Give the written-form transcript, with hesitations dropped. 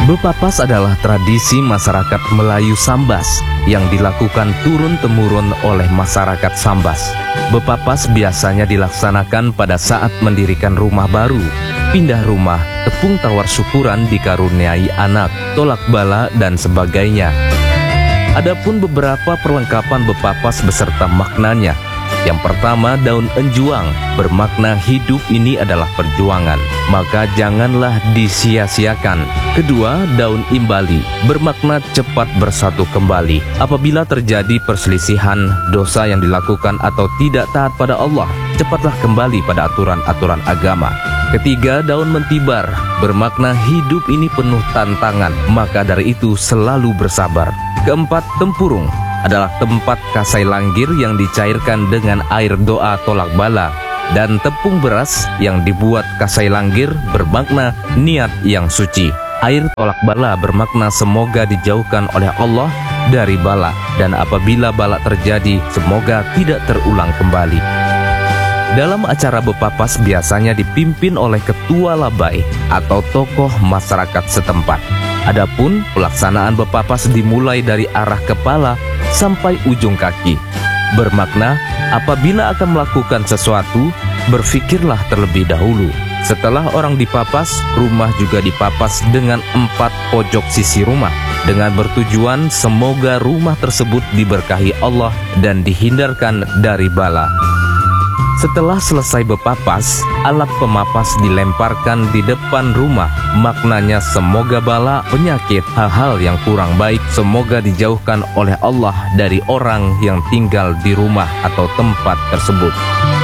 Bepapas adalah tradisi masyarakat Melayu Sambas yang dilakukan turun-temurun oleh masyarakat Sambas. Bepapas biasanya dilaksanakan pada saat mendirikan rumah baru, pindah rumah, tepung tawar syukuran dikaruniai anak, tolak bala, dan sebagainya. Adapun beberapa perlengkapan bepapas beserta maknanya. Yang pertama, daun enjuang, bermakna hidup ini adalah perjuangan, maka janganlah disia-siakan. Kedua, daun imbali, bermakna cepat bersatu kembali. Apabila terjadi perselisihan, dosa yang dilakukan atau tidak taat pada Allah, cepatlah kembali pada aturan-aturan agama. Ketiga, daun mentibar, bermakna hidup ini penuh tantangan, maka dari itu selalu bersabar. Keempat, tempurung, adalah tempat kasai langgir yang dicairkan dengan air doa tolak bala, dan tepung beras yang dibuat kasai langgir bermakna niat yang suci. Air tolak bala bermakna semoga dijauhkan oleh Allah dari bala, dan apabila bala terjadi semoga tidak terulang kembali. Dalam acara bepapas biasanya dipimpin oleh ketua labai atau tokoh masyarakat setempat. Adapun pelaksanaan bepapas dimulai dari arah kepala sampai ujung kaki. Bermakna apabila akan melakukan sesuatu, berfikirlah terlebih dahulu. Setelah orang dipapas, rumah juga dipapas dengan 4 pojok sisi rumah, dengan bertujuan semoga rumah tersebut diberkahi Allah dan dihindarkan dari bala. Setelah selesai bepapas, alat pemapas dilemparkan di depan rumah. Maknanya semoga bala, penyakit, hal-hal yang kurang baik semoga dijauhkan oleh Allah dari orang yang tinggal di rumah atau tempat tersebut.